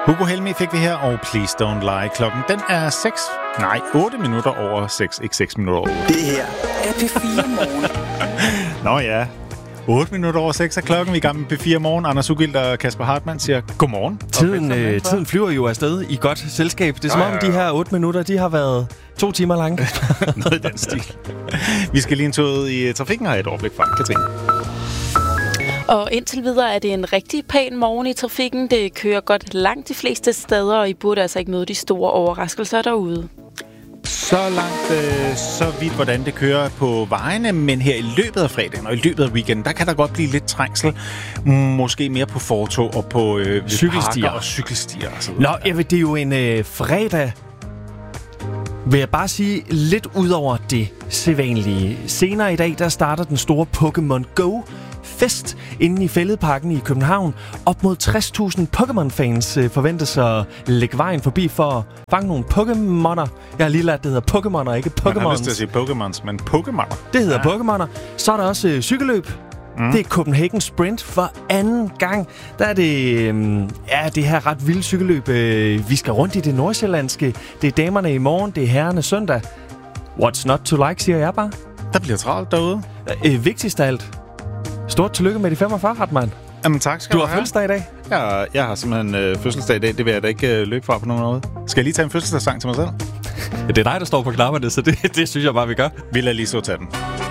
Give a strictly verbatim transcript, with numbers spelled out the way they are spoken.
Hugo Helmi fik vi her, og Please Don't Lie. Klokken den er seks, nej, otte minutter over seks, ikke seks minutter over otte. Det her er P fire Morgen. Nå ja, otte minutter over seks er klokken. Vi er i gang med P fire Morgen. Anders Ugilt og Kasper Hartmann siger godmorgen. Tiden, øh, tiden flyver jo afsted i godt selskab. Det er som ja, om, ja, ja. de her otte minutter, de har været to timer lange. Noget i den stil. Vi skal lige en tur ud i trafikken og have et overblik fra Katrine. Og indtil videre er det en rigtig pæn morgen i trafikken. Det kører godt langt de fleste steder, og I burde altså ikke møde de store overraskelser derude. Så langt, øh, så vidt, hvordan det kører på vejene, men her i løbet af fredagen og i løbet af weekenden, der kan der godt blive lidt trængsel. Måske mere på fortog og på øh, cykelstier og cykelstier og så videre. Nå, jeg ved, det er jo en øh, fredag, vil jeg bare sige, lidt ud over det sædvanlige. Senere i dag, der starter den store Pokémon Go fest inde i Fælledparken i København. Op mod tres tusind Pokémon-fans øh, forventes at lægge vejen forbi for at fange nogle Pokémoner. Jeg har lige lært, det hedder Pokémoner, ikke Pokémons. Man har lyst til at sige Pokémons, men Pokémoner. Det hedder ja. Pokémoner. Så er der også øh, cykelløb. Mm. Det er Copenhagen Sprint for anden gang. Der er det, øh, ja, det her ret vilde cykelløb. Øh, vi skal rundt i det nordsjællandske. Det er damerne i morgen, det er herrerne søndag. What's not to like, siger jeg bare. Der bliver travlt derude. Øh, vigtigst af alt. Stort tillykke med de femogfyrre, Hartmann. Jamen tak skal du du har have. fødselsdag i dag? Jeg, jeg har simpelthen øh, fødselsdag i dag. Det vil jeg da ikke øh, løbe fra på nogen måde. Skal jeg lige tage en fødselsdagssang til mig selv? Ja, det er dig, der står på knapperne, så det, det synes jeg bare, vi gør. Vi lader lige så tage den.